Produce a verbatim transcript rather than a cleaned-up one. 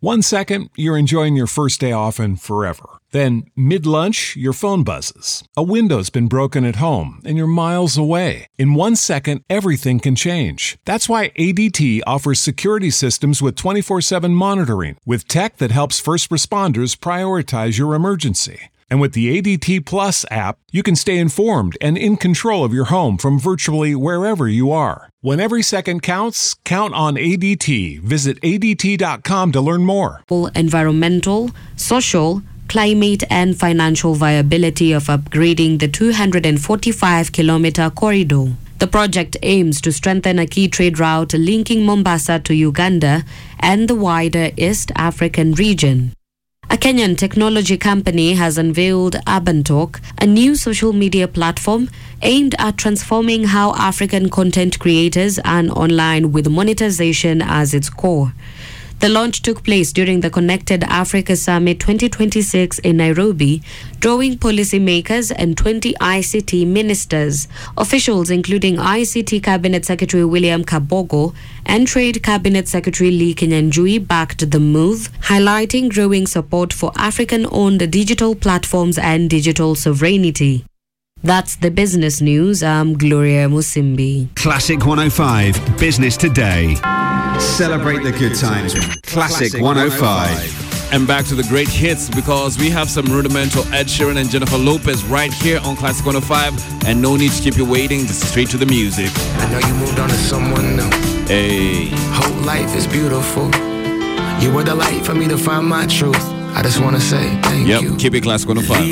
One second, you're enjoying your first day off and forever. Then, mid-lunch, your phone buzzes. A window's been broken at home and you're miles away. In one second, everything can change. That's why A D T offers security systems with twenty-four seven monitoring, with tech that helps first responders prioritize your emergency. And with the A D T Plus app, you can stay informed and in control of your home from virtually wherever you are. When every second counts, count on A D T. Visit A D T dot com to learn more. Environmental, social, climate and financial viability of upgrading the two hundred forty-five kilometer corridor. The project aims to strengthen a key trade route linking Mombasa to Uganda and the wider East African region. A Kenyan technology company has unveiled Urban Talk, a new social media platform aimed at transforming how African content creators earn online with monetization as its core. The launch took place during the Connected Africa Summit twenty twenty-six in Nairobi, drawing policymakers and twenty I C T ministers. Officials including I C T Cabinet Secretary William Kabogo and Trade Cabinet Secretary Lee Kinyanjui backed the move, highlighting growing support for African-owned digital platforms and digital sovereignty. That's the business news. I'm Gloria Musimbi. Classic one oh five, Business Today. Celebrate the good times. Classic one oh five. And back to the great hits, because we have some rudimental Ed Sheeran and Jennifer Lopez right here on Classic one oh five. And no need to keep you waiting, just straight to the music. I know you moved on to someone new. Hey. Whole life is beautiful. You were the light for me to find my truth. I just want to say thank yep, you. Keep it Classic one oh five.